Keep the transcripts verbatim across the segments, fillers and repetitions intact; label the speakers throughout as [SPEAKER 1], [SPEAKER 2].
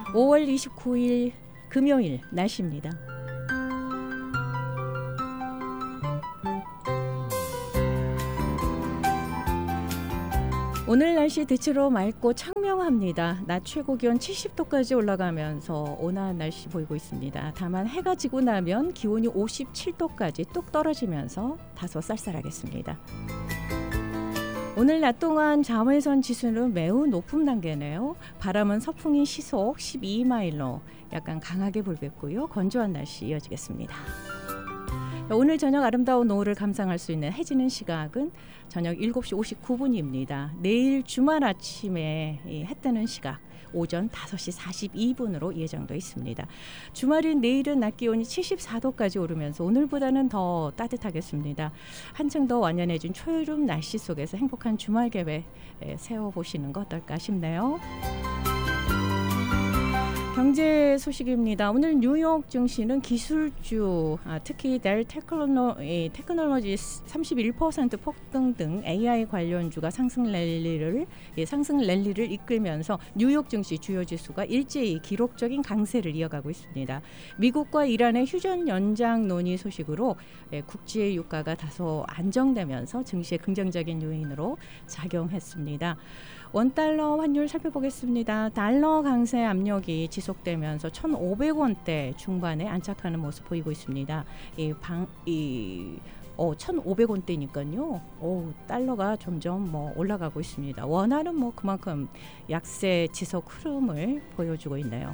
[SPEAKER 1] 오월 이십구일 금요일 날씨입니다. 오늘 날씨 대체로 맑고 청명합니다. 낮 최고 기온 칠십 도까지 올라가면서 온화한 날씨 보이고 있습니다. 다만 해가 지고 나면 기온이 오십칠 도까지 뚝 떨어지면서 다소 쌀쌀하겠습니다. 오늘 낮 동안 자외선 지수는 매우 높은 단계네요. 바람은 서풍인 시속 십이 마일로 약간 강하게 불겠고요. 건조한 날씨 이어지겠습니다. 오늘 저녁 아름다운 노을을 감상할 수 있는 해지는 시각은 저녁 일곱 시 오십구 분입니다. 내일 주말 아침에 해 뜨는 시각 오전 다섯 시 사십이 분으로 예정돼 있습니다. 주말인 내일은 낮 기온이 칠십사 도까지 오르면서 오늘보다는 더 따뜻하겠습니다. 한층 더 완연해진 초여름 날씨 속에서 행복한 주말 계획 세워보시는 거 어떨까 싶네요. 경제 소식입니다. 오늘 뉴욕 증시는 기술주, 아, 특히 델 테크노, 테크놀로지 삼십일 퍼센트 폭등 등 에이아이 관련주가 상승 랠리를 예, 상승 랠리를 이끌면서 뉴욕 증시 주요 지수가 일제히 기록적인 강세를 이어가고 있습니다. 미국과 이란의 휴전 연장 논의 소식으로 예, 국제 유가가 다소 안정되면서 증시의 긍정적인 요인으로 작용했습니다. 원달러 환율 살펴보겠습니다. 달러 강세 압력이 지속되면서 천오백 원대 중반에 안착하는 모습 보이고 있습니다. 이 방, 이 어, 천오백 원대니까요. 오, 달러가 점점 뭐 올라가고 있습니다. 원화는 뭐 그만큼 약세 지속 흐름을 보여주고 있네요.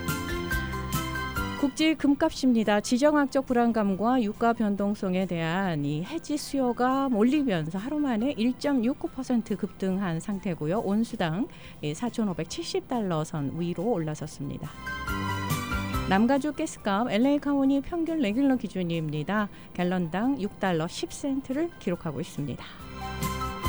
[SPEAKER 1] 국제 금값입니다. 지정학적 불안감과 유가 변동성에 대한 이 해지 수요가 몰리면서 하루 만에 일 점 육구 퍼센트 급등한 상태고요. 온수당 사천오백칠십 달러 선 위로 올라섰습니다. 남가주 가스값 엘에이 카운티 평균 레귤러 기준입니다. 갤런당 육 달러 십 센트를 기록하고 있습니다.